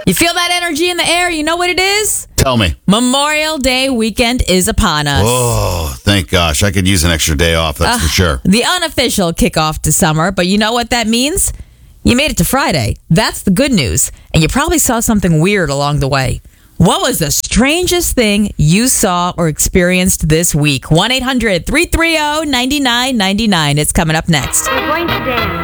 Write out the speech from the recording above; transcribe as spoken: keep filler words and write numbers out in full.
You feel that energy in the air? You know what it is? Tell me. Memorial Day weekend is upon us. Oh, thank gosh. I could use an extra day off, that's Uh, for sure. The unofficial kickoff to summer, but you know what that means? You made it to Friday. That's the good news. And you probably saw something weird along the way. What was the strangest thing you saw or experienced this week? one eight hundred three three zero nine nine nine nine. It's coming up next. We're going to dance.